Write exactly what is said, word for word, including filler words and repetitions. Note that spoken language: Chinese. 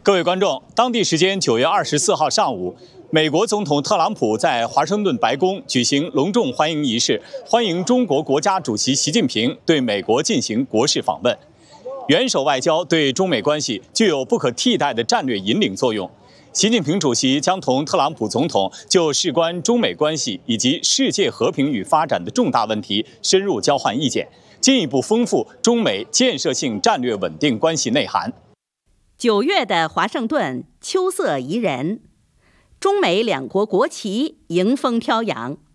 各位观众，当地时间九月二十四号上午，美国总统特朗普在华盛顿白宫举行隆重欢迎仪式，欢迎中国国家主席习近平对美国进行国事访问。元首外交对中美关系具有不可替代的战略引领作用。习近平主席将同特朗普总统就事关中美关系以及世界和平与发展的重大问题深入交换意见，进一步丰富中美建设性战略稳定关系内涵。 九月的华盛顿秋色宜人，中美两国国旗迎风飘扬，